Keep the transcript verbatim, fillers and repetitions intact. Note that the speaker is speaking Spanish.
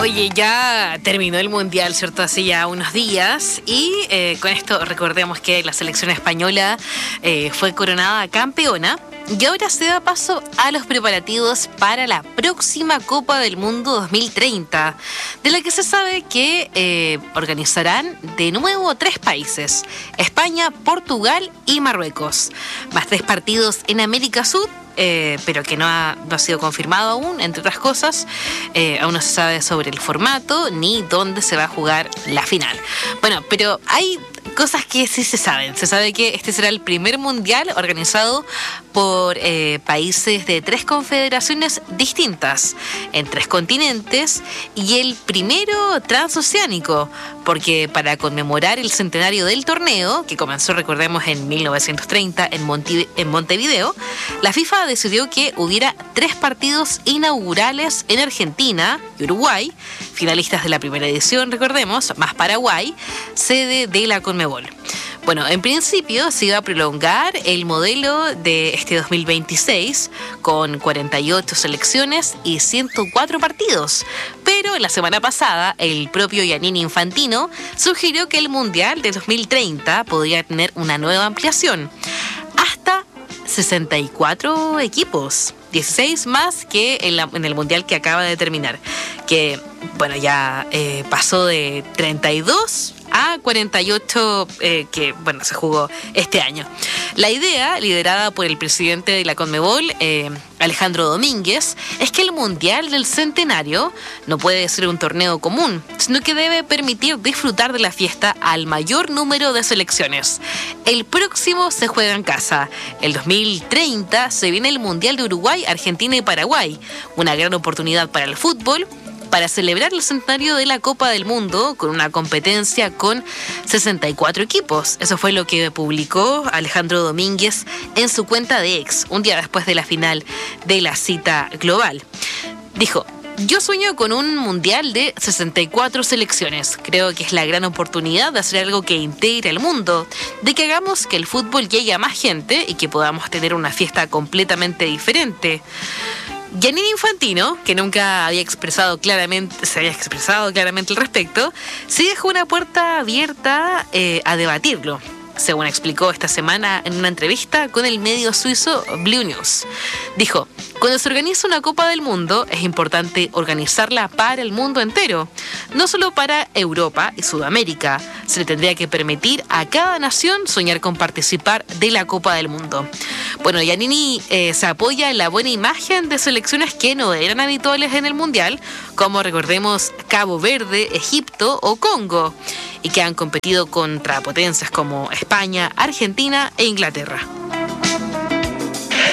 Oye, ya terminó el Mundial, ¿cierto? Hace ya unos días y eh, con esto recordemos que la selección española eh, fue coronada campeona y ahora se da paso a los preparativos para la próxima Copa del Mundo dos mil treinta, de la que se sabe que eh, organizarán de nuevo tres países: España, Portugal y Marruecos, más tres partidos en América Sur. Eh, pero que no ha, no ha sido confirmado aún, entre otras cosas. Eh, aún no se sabe sobre el formato ni dónde se va a jugar la final. Bueno, pero hay cosas que sí se saben. Se sabe que este será el primer mundial organizado por eh, países de tres confederaciones distintas, en tres continentes, y el primero transoceánico, porque para conmemorar el centenario del torneo, que comenzó, recordemos, en mil novecientos treinta en, Monte, en Montevideo, la FIFA decidió que hubiera tres partidos inaugurales en Argentina y Uruguay, finalistas de la primera edición, recordemos, más Paraguay, sede de la Conmebol. Bueno, en principio se iba a prolongar el modelo de este dos mil veintiséis con cuarenta y ocho selecciones y ciento cuatro partidos, pero la semana pasada el propio Giannini Infantino sugirió que el Mundial de dos mil treinta podría tener una nueva ampliación hasta sesenta y cuatro equipos, dieciséis más que en, la, en el Mundial que acaba de terminar, que bueno, ya eh, pasó de treinta y dos a cuarenta y ocho eh, que bueno se jugó este año. La idea, liderada por el presidente de la Conmebol, eh, Alejandro Domínguez, es que el Mundial del Centenario no puede ser un torneo común, sino que debe permitir disfrutar de la fiesta al mayor número de selecciones. El próximo se juega en casa. El dos mil treinta se viene el Mundial de Uruguay, Argentina y Paraguay, una gran oportunidad para el fútbol, para celebrar el centenario de la Copa del Mundo con una competencia con sesenta y cuatro equipos. Eso fue lo que publicó Alejandro Domínguez en su cuenta de X, un día después de la final de la cita global. Dijo: yo sueño con un mundial de sesenta y cuatro selecciones. Creo que es la gran oportunidad de hacer algo que integre al mundo, de que hagamos que el fútbol llegue a más gente y que podamos tener una fiesta completamente diferente. Giannini Infantino, que nunca había expresado claramente, se había expresado claramente al respecto, sí dejó una puerta abierta eh, a debatirlo, según explicó esta semana en una entrevista con el medio suizo Blue News. Dijo: cuando se organiza una Copa del Mundo es importante organizarla para el mundo entero, no solo para Europa y Sudamérica. Se le tendría que permitir a cada nación soñar con participar de la Copa del Mundo. Bueno, Giannini eh, se apoya en la buena imagen de selecciones que no eran habituales en el Mundial, como recordemos Cabo Verde, Egipto o Congo, y que han competido contra potencias como España, Argentina e Inglaterra.